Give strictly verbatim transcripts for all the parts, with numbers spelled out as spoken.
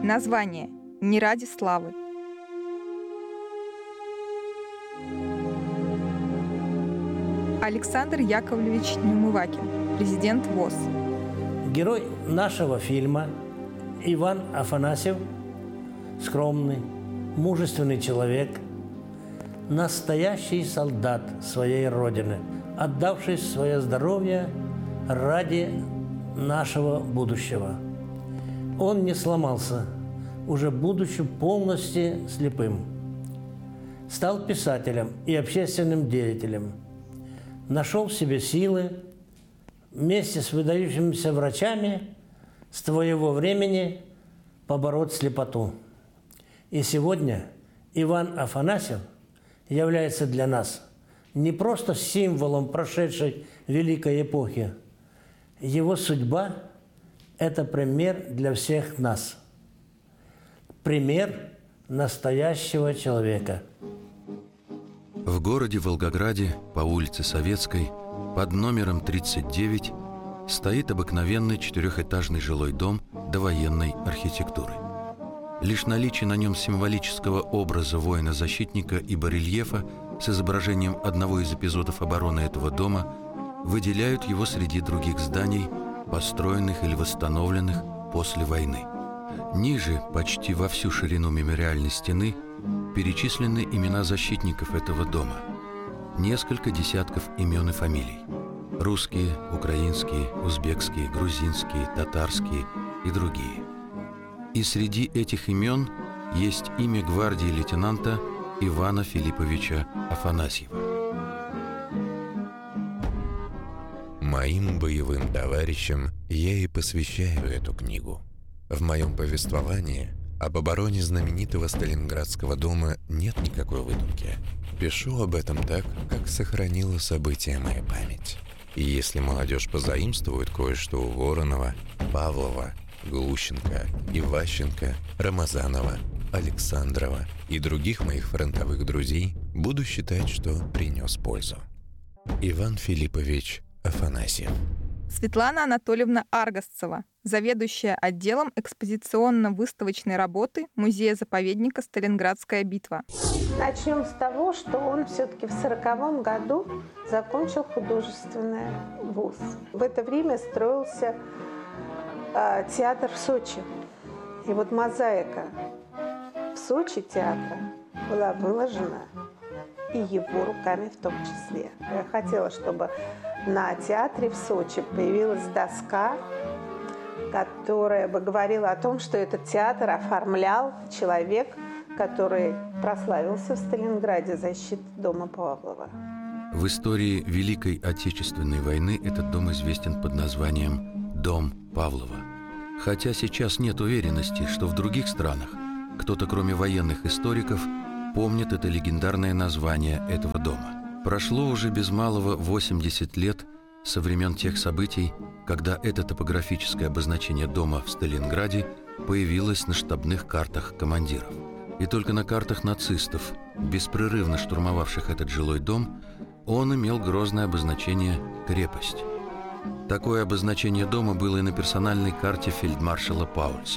Название «Не ради славы». Александр Яковлевич Неумывакин, президент ВОС. Герой нашего фильма Иван Афанасьев – скромный, мужественный человек, настоящий солдат своей Родины, отдавший свое здоровье ради нашего будущего. Он не сломался, уже будучи полностью слепым. Стал писателем и общественным деятелем. Нашел в себе силы вместе с выдающимися врачами с твоего времени побороть слепоту. И сегодня Иван Афанасьев является для нас не просто символом прошедшей великой эпохи. Его судьба – это пример для всех нас. Пример настоящего человека. В городе Волгограде по улице Советской под номером тридцать девять стоит обыкновенный четырехэтажный жилой дом довоенной архитектуры. Лишь наличие на нем символического образа воина-защитника и барельефа с изображением одного из эпизодов обороны этого дома выделяют его среди других зданий, построенных или восстановленных после войны. Ниже, почти во всю ширину мемориальной стены, перечислены имена защитников этого дома. Несколько десятков имен и фамилий. Русские, украинские, узбекские, грузинские, татарские и другие. И среди этих имен есть имя гвардии лейтенанта Ивана Филипповича Афанасьева. Моим боевым товарищам я и посвящаю эту книгу. В моем повествовании об обороне знаменитого Сталинградского дома нет никакой выдумки. Пишу об этом так, как сохранила события моя память. И если молодежь позаимствует кое-что у Воронова, Павлова, Глущенко, Иващенко, Рамазанова, Александрова и других моих фронтовых друзей, буду считать, что принес пользу. Иван Филиппович Афанасьев. Светлана Анатольевна Аргасцева, заведующая отделом экспозиционно-выставочной работы Музея-заповедника «Сталинградская битва». Начнем с того, что он все-таки в сороковом году закончил художественный вуз. В это время строился э, театр в Сочи. И вот мозаика в Сочи театра была выложена и его руками в том числе. Я хотела, чтобы на театре в Сочи появилась доска, которая бы говорила о том, что этот театр оформлял человек, который прославился в Сталинграде защитой дома Павлова. В истории Великой Отечественной войны этот дом известен под названием «Дом Павлова». Хотя сейчас нет уверенности, что в других странах кто-то, кроме военных историков, помнит это легендарное название этого дома. Прошло уже без малого восемьдесят лет со времен тех событий, когда это топографическое обозначение дома в Сталинграде появилось на штабных картах командиров. И только на картах нацистов, беспрерывно штурмовавших этот жилой дом, он имел грозное обозначение «крепость». Такое обозначение дома было и на персональной карте фельдмаршала Паульса.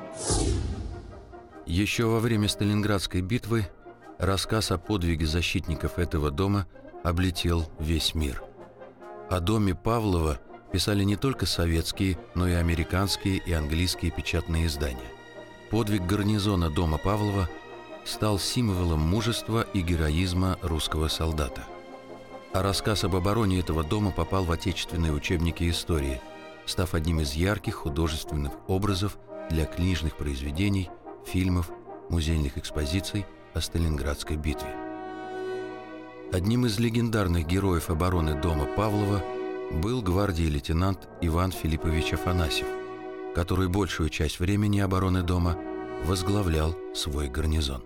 Еще во время Сталинградской битвы рассказ о подвиге защитников этого дома облетел весь мир. О доме Павлова писали не только советские, но и американские и английские печатные издания. Подвиг гарнизона дома Павлова стал символом мужества и героизма русского солдата. А рассказ об обороне этого дома попал в отечественные учебники истории, став одним из ярких художественных образов для книжных произведений, фильмов, музейных экспозиций о Сталинградской битве. Одним из легендарных героев обороны дома Павлова был гвардии лейтенант Иван Филиппович Афанасьев, который большую часть времени обороны дома возглавлял свой гарнизон.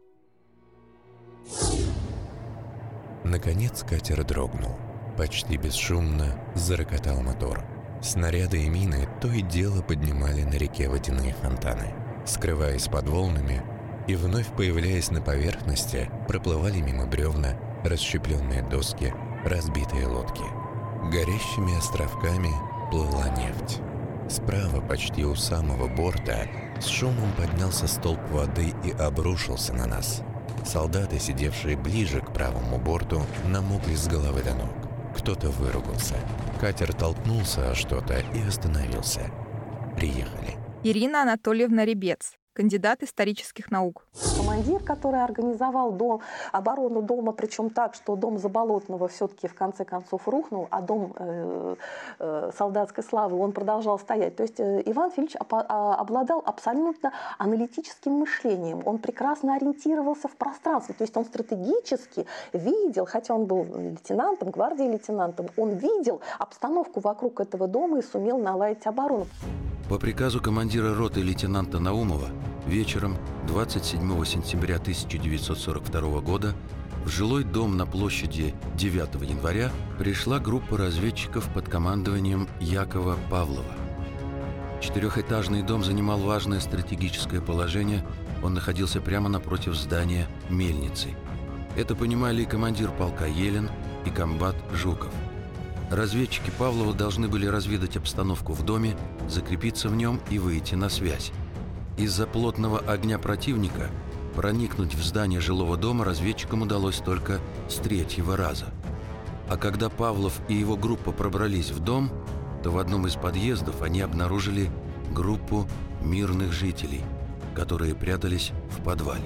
Наконец катер дрогнул. Почти бесшумно зарокотал мотор. Снаряды и мины то и дело поднимали на реке водяные фонтаны. Скрываясь под волнами и вновь появляясь на поверхности, проплывали мимо бревна, расщепленные доски, разбитые лодки. Горящими островками плыла нефть. Справа, почти у самого борта, с шумом поднялся столб воды и обрушился на нас. Солдаты, сидевшие ближе к правому борту, намокли с головы до ног. Кто-то выругался. Катер толкнулся о что-то и остановился. Приехали. Ирина Анатольевна Ребец, кандидат исторических наук. Командир, который организовал дом, оборону дома, причем так, что дом Заболотного все-таки в конце концов рухнул, а дом э, э, солдатской славы, он продолжал стоять. То есть э, Иван Филиппович обладал абсолютно аналитическим мышлением. Он прекрасно ориентировался в пространстве. То есть он стратегически видел, хотя он был лейтенантом, гвардии лейтенантом, он видел обстановку вокруг этого дома и сумел наладить оборону. По приказу командира роты лейтенанта Наумова вечером двадцать седьмого сентября тысяча девятьсот сорок второго года в жилой дом на площади девятого января пришла группа разведчиков под командованием Якова Павлова. Четырехэтажный дом занимал важное стратегическое положение, он находился прямо напротив здания мельницы. Это понимали и командир полка Елен, и комбат Жуков. Разведчики Павлова должны были разведать обстановку в доме, закрепиться в нем и выйти на связь. Из-за плотного огня противника проникнуть в здание жилого дома разведчикам удалось только с третьего раза. А когда Павлов и его группа пробрались в дом, то в одном из подъездов они обнаружили группу мирных жителей, которые прятались в подвале.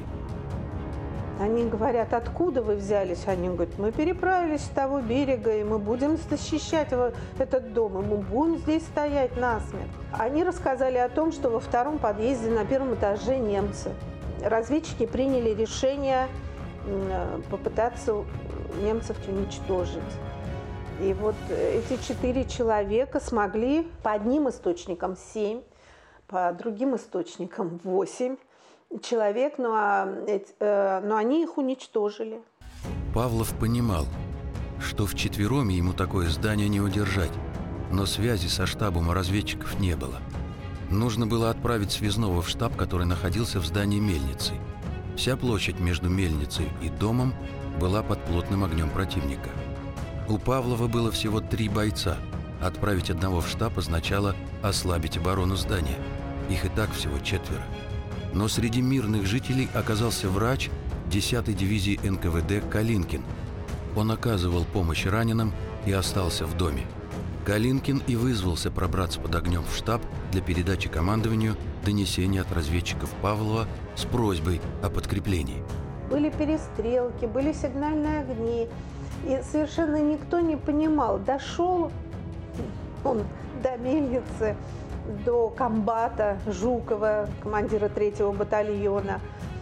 Они говорят, откуда вы взялись? Они говорят, мы переправились с того берега, и мы будем защищать этот дом, и мы будем здесь стоять насмерть. Они рассказали о том, что во втором подъезде на первом этаже немцы. Разведчики приняли решение попытаться немцев уничтожить. И вот эти четыре человека смогли по одним источникам семь, по другим источникам восемь человек, но, э, но они их уничтожили. Павлов понимал, что вчетвером ему такое здание не удержать, но связи со штабом разведчиков не было. Нужно было отправить связного в штаб, который находился в здании мельницы. Вся площадь между мельницей и домом была под плотным огнем противника. У Павлова было всего три бойца. Отправить одного в штаб означало ослабить оборону здания. Их и так всего четверо. Но среди мирных жителей оказался врач десятой дивизии эн ка вэ дэ Калинкин. Он оказывал помощь раненым и остался в доме. Калинкин и вызвался пробраться под огнем в штаб для передачи командованию донесения от разведчиков Павлова с просьбой о подкреплении. Были перестрелки, были сигнальные огни, и совершенно никто не понимал, дошел он до мельницы, до комбата Жукова, командира третьего батальона,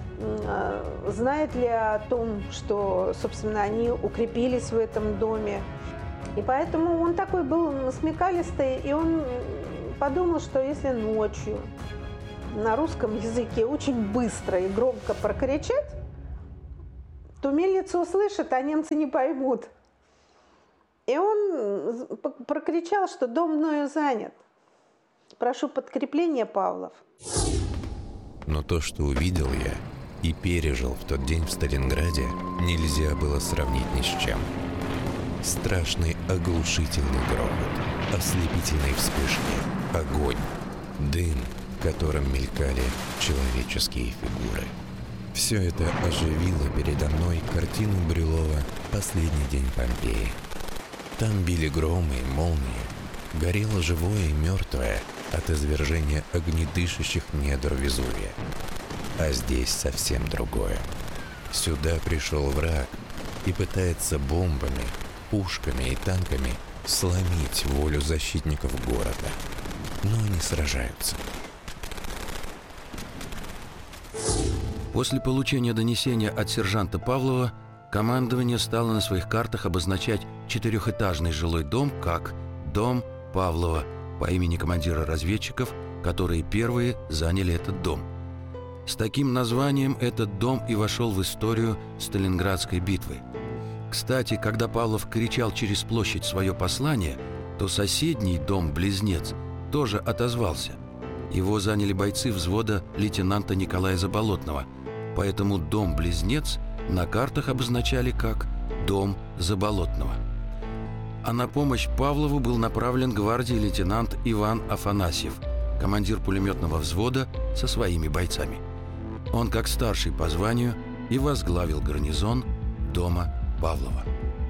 знает ли о том, что, собственно, они укрепились в этом доме. И поэтому он такой был смекалистый, и он подумал, что если ночью на русском языке очень быстро и громко прокричать, то мельницу услышат, а немцы не поймут. И он прокричал, что дом мною занят. Прошу подкрепления, Павлов. Но то, что увидел я и пережил в тот день в Сталинграде, нельзя было сравнить ни с чем. Страшный оглушительный грохот, ослепительные вспышки, огонь, дым, которым мелькали человеческие фигуры. Все это оживило передо мной картину Брюлова «Последний день Помпеи». Там били громы и молнии, горело живое и мертвое от извержения огнедышащих недр Везувия. А здесь совсем другое. Сюда пришел враг и пытается бомбами, пушками и танками сломить волю защитников города. Но они сражаются. После получения донесения от сержанта Павлова командование стало на своих картах обозначать четырехэтажный жилой дом как «Дом Павлова» по имени командира разведчиков, которые первые заняли этот дом. С таким названием этот дом и вошел в историю Сталинградской битвы. Кстати, когда Павлов кричал через площадь свое послание, то соседний дом-близнец тоже отозвался. Его заняли бойцы взвода лейтенанта Николая Заболотного, поэтому дом-близнец на картах обозначали как «Дом Заболотного». А на помощь Павлову был направлен гвардии лейтенант Иван Афанасьев, командир пулеметного взвода со своими бойцами. Он, как старший по званию, и возглавил гарнизон дома Павлова.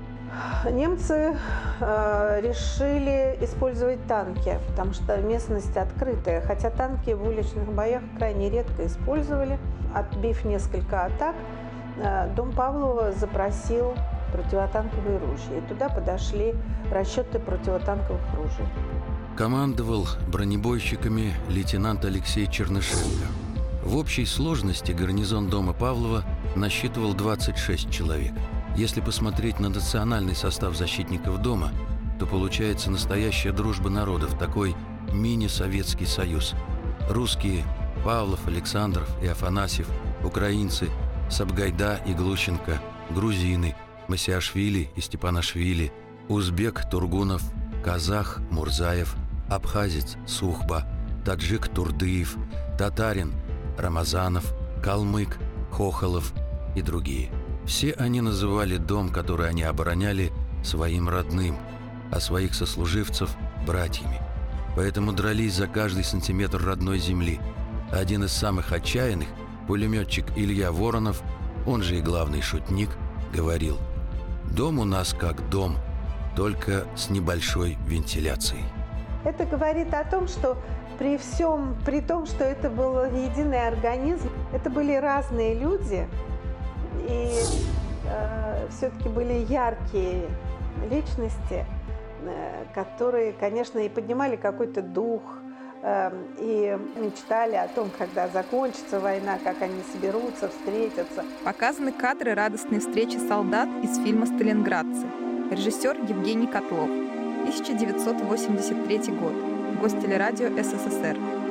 Немцы э, решили использовать танки, потому что местность открытая, хотя танки в уличных боях крайне редко использовали. Отбив несколько атак, э, дом Павлова запросил противотанковые ружья, и туда подошли расчеты противотанковых ружей. Командовал бронебойщиками лейтенант Алексей Чернышенко. В общей сложности гарнизон дома Павлова насчитывал двадцать шесть человек. Если посмотреть на национальный состав защитников дома, то получается настоящая дружба народов, такой мини-Советский Союз. Русские – Павлов, Александров и Афанасьев, украинцы – Сабгайда и Глущенко, грузины – Масиашвили и Степанашвили, узбек – Тургунов, казах – Мурзаев, абхазец – Сухба, таджик – Турдыев, татарин – Рамазанов, калмык – Хохолов и другие. Все они называли дом, который они обороняли, своим родным, а своих сослуживцев – братьями. Поэтому дрались за каждый сантиметр родной земли. Один из самых отчаянных, пулеметчик Илья Воронов, он же и главный шутник, говорил: «Дом у нас как дом, только с небольшой вентиляцией». Это говорит о том, что при всем, при том, что это был единый организм, это были разные люди, и э, все-таки были яркие личности, э, которые, конечно, и поднимали какой-то дух, э, и мечтали о том, когда закончится война, как они соберутся, встретятся. Показаны кадры радостной встречи солдат из фильма «Сталинградцы». Режиссер Евгений Котлов. тысяча девятьсот восемьдесят третий год. Гостелерадио СССР.